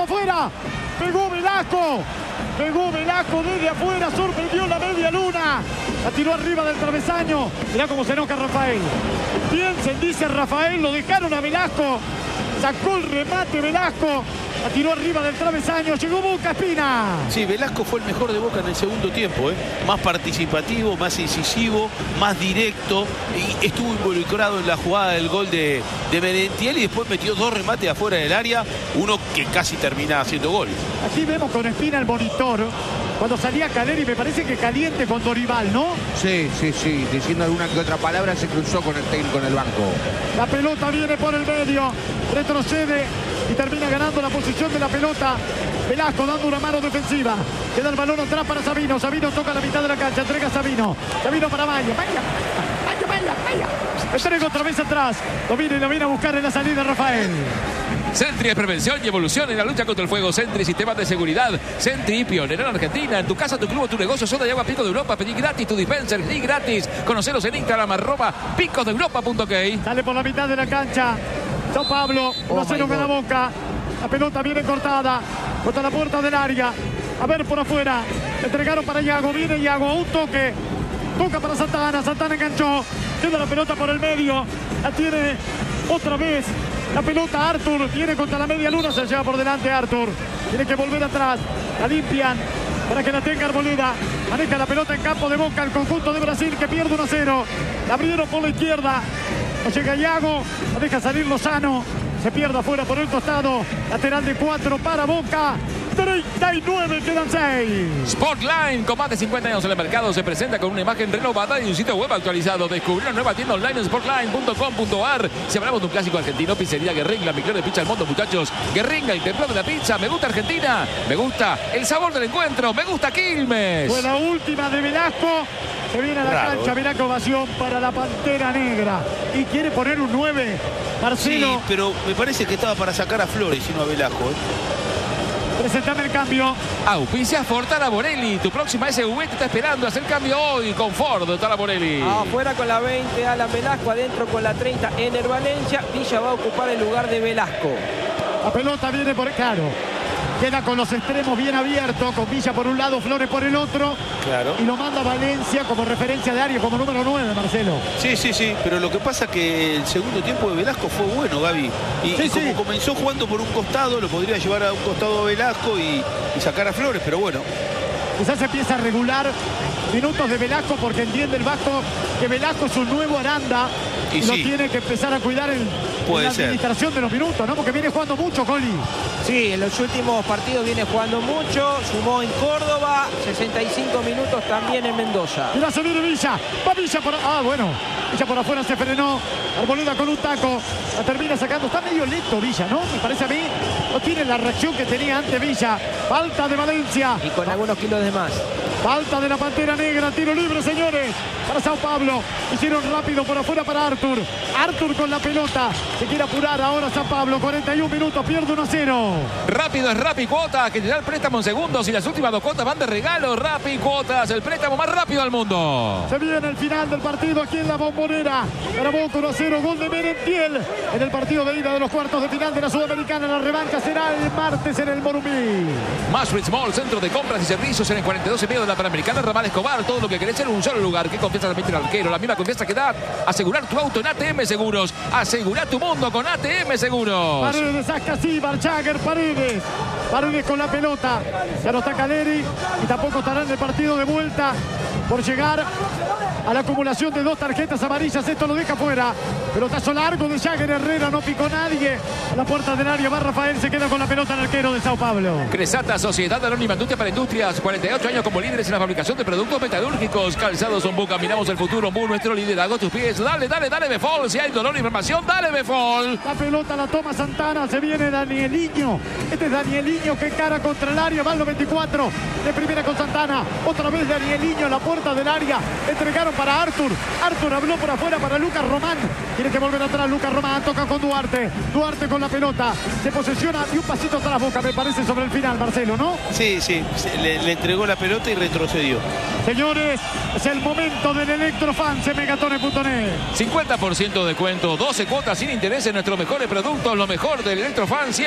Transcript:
afuera. Pegó Velasco. Pegó Velasco desde afuera, sorprendió la media luna. La tiró arriba del travesaño. Mirá cómo se enoja Rafael. Piensen, dice Rafael, lo dejaron a Velasco. Sacó el remate Velasco. La tiró arriba del travesaño. Llegó Boca, Espina. Sí, Velasco fue el mejor de Boca en el segundo tiempo, ¿eh? Más participativo, más incisivo, más directo. Y estuvo involucrado en la jugada del gol de Merentiel. Y después metió 2 remates afuera del área. Uno que casi termina haciendo gol. Aquí vemos con Espina el monitor. Cuando salía Caleri, me parece que caliente con Dorival, ¿no? Sí. Diciendo alguna que otra palabra, se cruzó con el técnico en el banco. La pelota viene por el medio. Retrocede y termina ganando la posición de la pelota. Velasco dando una mano defensiva. Queda el balón atrás para Sabino. Sabino toca la mitad de la cancha. Entrega a Sabino. Sabino para Maya. Maya. Entrega otra vez atrás. Lo viene a buscar en la salida Rafael. Sentry es prevención y evolución en la lucha contra el fuego. Sentry, sistemas de seguridad. Sentry, pionero en Argentina. En tu casa, tu club o tu negocio, soda y agua Pico de Europa. Pedí gratis tu dispenser y gratis. Conocelos en Instagram, @picosdeeuropa.ok. Sale por la mitad de la cancha. Sao Pablo, 1-0 gana Boca. La pelota viene cortada contra la puerta del área. A ver por afuera. Entregaron para Iago. Viene Iago a un toque. Toca para Santana. Santana enganchó. Queda la pelota por el medio. La tiene otra vez. La pelota Arthur. Viene contra la media luna. Se lleva por delante Arthur. Tiene que volver atrás. La limpian para que la tenga Arboleda. Maneja la pelota en campo de Boca. El conjunto de Brasil que pierde 1-0. La abrieron por la izquierda. No llega Iago. La deja salir Lozano. Se pierde afuera por el costado. Lateral de 4 para Boca. 39, quedan 6. Sportline, con más de 50 años en el mercado, se presenta con una imagen renovada y un sitio web actualizado. Descubrí una nueva tienda online en sportline.com.ar. Si hablamos de un clásico argentino, pizzería Guerrín, la mejor de pizza del mundo, muchachos. Guerrín, el templo de la pizza. Me gusta Argentina, me gusta el sabor del encuentro, me gusta Quilmes. Fue la última de Velasco. Se viene a la cancha, mirá qué ovación para la Pantera Negra. Y quiere poner un 9, Marcelo. Sí, pero me parece que estaba para sacar a Flores y no a Velasco, ¿eh? Presentame el cambio. Auspicia Ford Taraborelli. Tu próxima SUV te está esperando. Hacer cambio hoy con Ford Taraborelli. Afuera con la 20 Alan Velasco, adentro con la 30 Ener Valencia. Villa va a ocupar el lugar de Velasco. La pelota viene por... Claro. Queda con los extremos bien abiertos, con Villa por un lado, Flores por el otro. Claro. Y lo manda Valencia como referencia de área, como número 9, Marcelo. Sí, pero lo que pasa es que el segundo tiempo de Velasco fue bueno, Gaby. Y como comenzó jugando por un costado, lo podría llevar a un costado a Velasco y sacar a Flores, pero bueno. Quizás empieza a regular minutos de Velasco porque entiende el Vasco que Velasco es un nuevo Aranda y lo tiene que empezar a cuidar en la administración de los minutos, ¿no? Porque viene jugando mucho, Coli. Sí, en los últimos partidos viene jugando mucho. Sumó en Córdoba, 65 minutos también en Mendoza. Mira, se viene Villa. Va Villa por... Villa por afuera se frenó. Arboleda con un taco. La termina sacando. Está medio lento Villa, ¿no? Me parece a mí. No tiene la reacción que tenía antes Villa. Falta de Valencia. Y con algunos kilos de más. Falta de la Pantera Negra. Tiro libre, señores. Para Sao Pablo. Hicieron rápido por afuera para Arthur. Arthur con la pelota. Se quiere apurar ahora Sao Pablo. 41 minutos. Pierde 1-0. Rápido es Rappi Cuotas, que te da el préstamo en segundos y las últimas 2 cuotas van de regalo. Rappi Cuotas, el préstamo más rápido del mundo. Se viene el final del partido aquí en la Bombonera. Para Boca 1-0, gol de Merentiel en el partido de ida de los cuartos de final de la Sudamericana. La revancha será el martes en el Morumbí. Maastricht Mall, centro de compras y servicios en el 42 en medio de la Panamericana. Ramal Escobar, todo lo que querés en un solo lugar. Qué confianza también el arquero, la misma confianza que da asegurar tu auto en ATM Seguros. Asegura tu mundo con ATM Seguros. Paredes, Ascasíbar, Jagger, Paredes con la pelota. Ya no está Caleri y tampoco estará en el partido de vuelta por llegar a la acumulación de 2 tarjetas amarillas. Esto lo deja fuera. Pelotazo largo de Jagger. Herrera, no picó nadie. A la puerta del área va Rafael, se queda con la pelota el arquero de Sao Pablo. Cresata, Sociedad Anónima Industria para Industrias, 48 años como líderes en la fabricación de productos metalúrgicos. Calzados Ombú, caminamos el futuro. Ombú, nuestro liderazgo a tus pies. Dale, Befol. Si hay dolor e información, dale, Befol. La pelota la toma Santana. Se viene Danieliño. Este es Danieliño que cara contra el área. Va los 24. De primera con Santana. Otra vez Danieliño a la puerta del área. Entregaron para Arthur. Arthur habló por afuera para Lucas Román. Tiene que volver atrás Lucas Román. Toca con Duarte. Duarte con la pelota. Se posesiona y un pasito atrás Boca, me parece, sobre el final, Marcelo, ¿no? Sí. Le entregó la pelota y retrocedió. Señores, es el momento del Electrofans en Megatone.net. 50% de descuento, 12 cuotas sin interés en nuestros mejores productos. Lo mejor del Electrofans.